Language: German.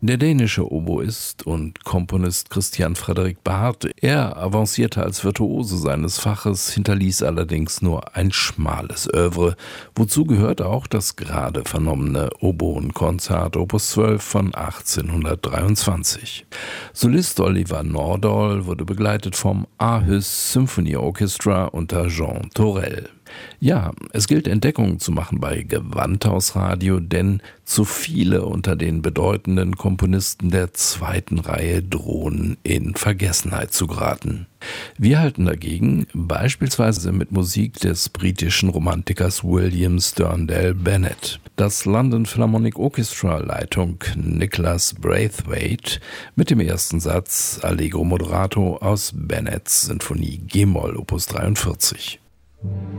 Der dänische Oboist und Komponist Christian Frederik Barth, er avancierte als Virtuose seines Faches, hinterließ allerdings nur ein schmales Œuvre. Wozu gehört auch das gerade vernommene Oboenkonzert Opus 12 von 1823. Solist Oliver Nordahl wurde begleitet vom Aarhus Symphony Orchestra unter Jean Torel. Ja, es gilt Entdeckungen zu machen bei Gewandhausradio, denn zu viele unter den bedeutenden Komponisten der zweiten Reihe drohen in Vergessenheit zu geraten. Wir halten dagegen beispielsweise mit Musik des britischen Romantikers William Sterndale Bennett. Das London Philharmonic Orchestra Leitung Nicholas Braithwaite mit dem ersten Satz Allegro Moderato aus Bennetts Sinfonie G-Moll Opus 43.